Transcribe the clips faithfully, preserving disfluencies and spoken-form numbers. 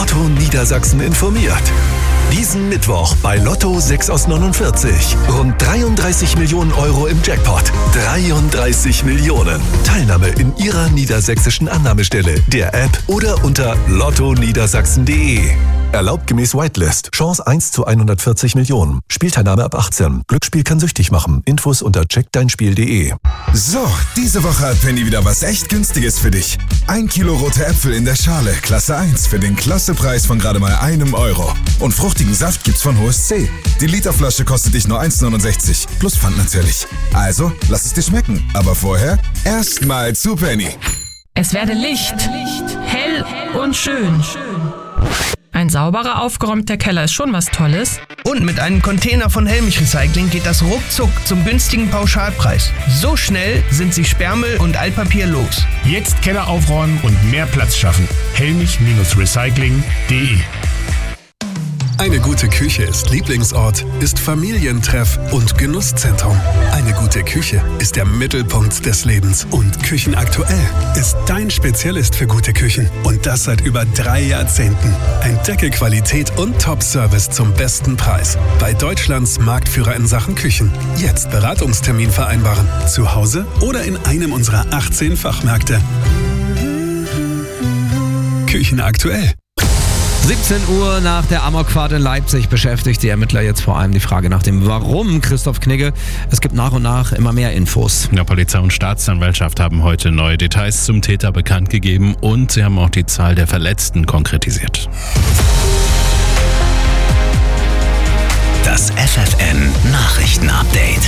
Lotto Niedersachsen informiert. Diesen Mittwoch bei Lotto sechs aus neunundvierzig. Rund dreiunddreißig Millionen Euro im Jackpot. dreiunddreißig Millionen. Teilnahme in Ihrer niedersächsischen Annahmestelle, der App oder unter lotto niedersachsen punkt de. Erlaubt gemäß Whitelist. Chance eins zu hundertvierzig Millionen. Spielteilnahme ab achtzehn. Glücksspiel kann süchtig machen. Infos unter check dein spiel punkt de. So, diese Woche hat Penny wieder was echt Günstiges für dich. Ein Kilo rote Äpfel in der Schale, Klasse eins, für den Klassepreis von gerade mal einem Euro. Und fruchtigen Saft gibt's von H O S C. Die Literflasche kostet dich nur eins neunundsechzig. Plus Pfand natürlich. Also, lass es dir schmecken. Aber vorher erstmal zu Penny. Es werde Licht, hell und schön. Ein sauberer, aufgeräumter Keller ist schon was Tolles. Und mit einem Container von Helmich Recycling geht das ruckzuck zum günstigen Pauschalpreis. So schnell sind Sie Sperrmüll und Altpapier los. Jetzt Keller aufräumen und mehr Platz schaffen. helmich Recycling punkt de. Eine gute Küche ist Lieblingsort, ist Familientreff und Genusszentrum. Eine gute Küche ist der Mittelpunkt des Lebens. Und Küchenaktuell ist dein Spezialist für gute Küchen. Und das seit über drei Jahrzehnten. Entdecke Qualität und Top-Service zum besten Preis. Bei Deutschlands Marktführer in Sachen Küchen. Jetzt Beratungstermin vereinbaren. Zu Hause oder in einem unserer achtzehn Fachmärkte. Küchenaktuell. siebzehn Uhr nach der Amokfahrt in Leipzig beschäftigt die Ermittler jetzt vor allem die Frage nach dem Warum. Christoph Knigge, es gibt nach und nach immer mehr Infos. Ja, Polizei und Staatsanwaltschaft haben heute neue Details zum Täter bekannt gegeben und sie haben auch die Zahl der Verletzten konkretisiert. Das F F N Nachrichtenupdate.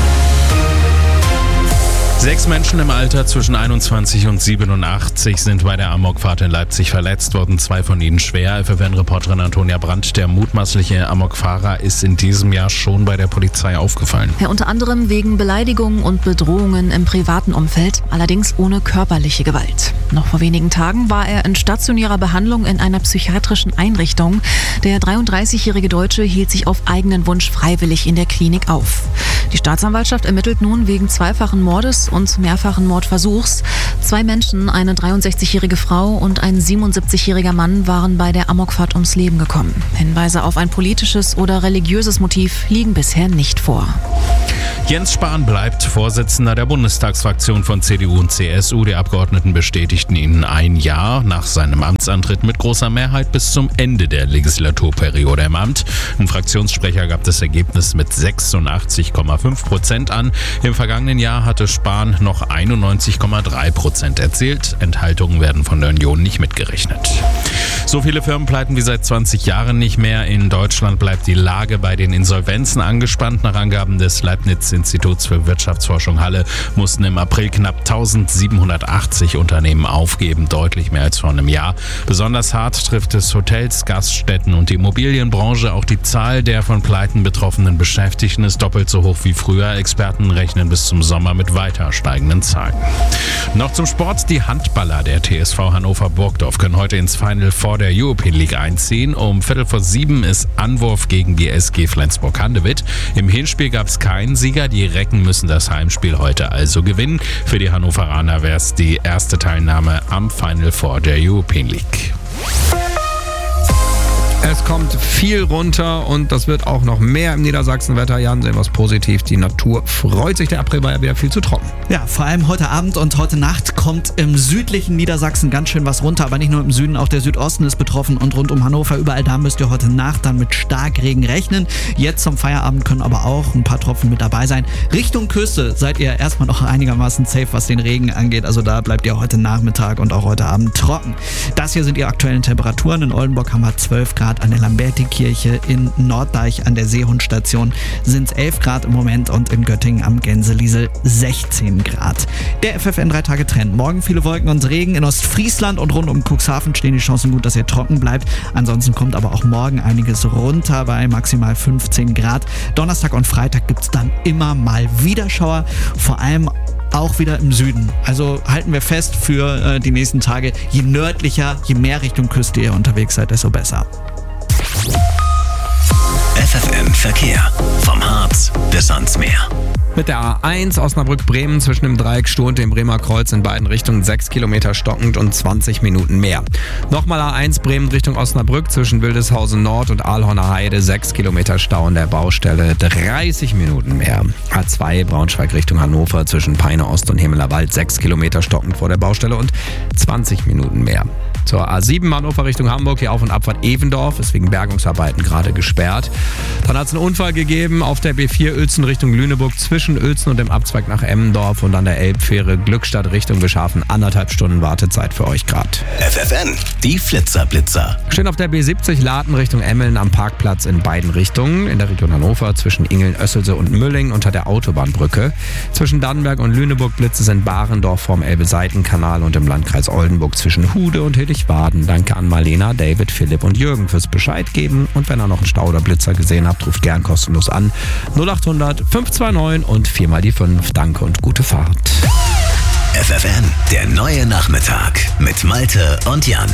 Sechs Menschen im Alter zwischen einundzwanzig und siebenundachtzig sind bei der Amokfahrt in Leipzig verletzt worden, zwei von ihnen schwer. F F N-Reporterin Antonia Brandt, der mutmaßliche Amokfahrer ist in diesem Jahr schon bei der Polizei aufgefallen. Ja, unter anderem wegen Beleidigungen und Bedrohungen im privaten Umfeld, allerdings ohne körperliche Gewalt. Noch vor wenigen Tagen war er in stationärer Behandlung in einer psychiatrischen Einrichtung. Der dreiunddreißigjährige Deutsche hielt sich auf eigenen Wunsch freiwillig in der Klinik auf. Die Staatsanwaltschaft ermittelt nun wegen zweifachen Mordes und mehrfachen Mordversuchs. Zwei Menschen, eine dreiundsechzigjährige Frau und ein siebenundsiebzigjähriger Mann, waren bei der Amokfahrt ums Leben gekommen. Hinweise auf ein politisches oder religiöses Motiv liegen bisher nicht vor. Jens Spahn bleibt Vorsitzender der Bundestagsfraktion von C D U und C S U. Die Abgeordneten bestätigten ihn ein Jahr nach seinem Amtsantritt mit großer Mehrheit bis zum Ende der Legislaturperiode im Amt. Ein Fraktionssprecher gab das Ergebnis mit sechsundachtzig Komma fünf Prozent an. Im vergangenen Jahr hatte Spahn noch einundneunzig Komma drei Prozent erzielt. Enthaltungen werden von der Union nicht mitgerechnet. So viele Firmenpleiten wie seit zwanzig Jahren nicht mehr. In Deutschland bleibt die Lage bei den Insolvenzen angespannt. Nach Angaben des Leibniz-Instituts für Wirtschaftsforschung Halle mussten im April knapp eintausendsiebenhundertachtzig Unternehmen aufgeben, deutlich mehr als vor einem Jahr. Besonders hart trifft es Hotels, Gaststätten und die Immobilienbranche. Auch die Zahl der von Pleiten betroffenen Beschäftigten ist doppelt so hoch wie früher. Experten rechnen bis zum Sommer mit weiter steigenden Zahlen. Noch zum Sport. Die Handballer der T S V Hannover Burgdorf können heute ins Final Four der European League einziehen. Um Viertel vor sieben ist Anwurf gegen die S G Flensburg-Handewitt. Im Hinspiel gab es keinen Sieger. Die Recken müssen das Heimspiel heute also gewinnen. Für die Hannoveraner wäre es die erste Teilnahme am Final Four der European League. Es kommt viel runter und das wird auch noch mehr im Niedersachsenwetter. Jan, sehen wir es positiv. Die Natur freut sich. Der April war ja wieder viel zu trocken. Ja, vor allem heute Abend und heute Nacht kommt im südlichen Niedersachsen ganz schön was runter. Aber nicht nur im Süden, auch der Südosten ist betroffen und rund um Hannover. Überall da müsst ihr heute Nacht dann mit Starkregen rechnen. Jetzt zum Feierabend können aber auch ein paar Tropfen mit dabei sein. Richtung Küste seid ihr erstmal noch einigermaßen safe, was den Regen angeht. Also da bleibt ihr heute Nachmittag und auch heute Abend trocken. Das hier sind die aktuellen Temperaturen. In Oldenburg haben wir zwölf Grad. An der Lamberti-Kirche, in Norddeich an der Seehundstation sind es elf Grad im Moment und in Göttingen am Gänseliesel sechzehn Grad. Der F F N drei Tage Trend. Morgen viele Wolken und Regen. In Ostfriesland und rund um Cuxhaven stehen die Chancen gut, dass ihr trocken bleibt. Ansonsten kommt aber auch morgen einiges runter bei maximal fünfzehn Grad. Donnerstag und Freitag gibt es dann immer mal wieder Schauer, vor allem auch wieder im Süden. Also halten wir fest für äh, die nächsten Tage. Je nördlicher, je mehr Richtung Küste ihr unterwegs seid, desto besser. F F N Verkehr. Vom Harz bis ans Meer. Mit der A eins Osnabrück-Bremen zwischen dem Dreieck Stur und dem Bremer Kreuz in beiden Richtungen sechs Kilometer stockend und zwanzig Minuten mehr. Nochmal A eins Bremen Richtung Osnabrück zwischen Wildeshausen Nord und Ahlhorner Heide sechs Kilometer Stau an der Baustelle, dreißig Minuten mehr. A zwei Braunschweig Richtung Hannover zwischen Peine Ost und Himmelerwald sechs Kilometer stockend vor der Baustelle und zwanzig Minuten mehr. Zur A sieben Hannover Richtung Hamburg, die Auf- und Abfahrt Evendorf ist wegen Bergungsarbeiten gerade gesperrt. Dann hat es einen Unfall gegeben auf der B vier Uelzen Richtung Lüneburg zwischen Uelzen und dem Abzweig nach Emmendorf und an der Elbfähre Glückstadt Richtung Beschafen. Anderthalb Stunden Wartezeit für euch gerade. F F N, die Flitzer-Blitzer. Stehen auf der B siebzig Laten Richtung Emmeln am Parkplatz in beiden Richtungen. In der Region Hannover zwischen Ingeln, Össelse und Mülling unter der Autobahnbrücke. Zwischen Dannenberg und Lüneburg Blitze sind Barendorf vorm Elbe-Seitenkanal und im Landkreis Oldenburg zwischen Hude und Hilligwaden. Danke an Marlena, David, Philipp und Jürgen fürs Bescheid geben. Und wenn ihr noch einen Stau oder Blitzer gesehen habt, ruft gern kostenlos an. null acht hundert fünf zwei neun und viermal die fünf. Danke und gute Fahrt. F F N, der neue Nachmittag mit Malte und Jan.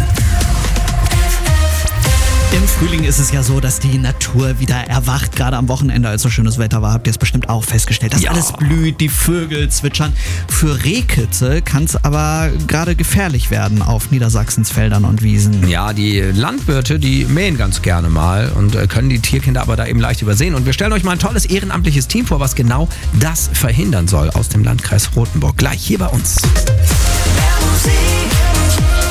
Im Frühling ist es ja so, dass die Natur wieder erwacht. Gerade am Wochenende, als so schönes Wetter war, habt ihr es bestimmt auch festgestellt, dass Ja. alles blüht, die Vögel zwitschern. Für Rehkitze kann es aber gerade gefährlich werden auf Niedersachsens Feldern und Wiesen. Ja, die Landwirte, die mähen ganz gerne mal und äh, können die Tierkinder aber da eben leicht übersehen. Und wir stellen euch mal ein tolles ehrenamtliches Team vor, was genau das verhindern soll aus dem Landkreis Rothenburg. Gleich hier bei uns. Musik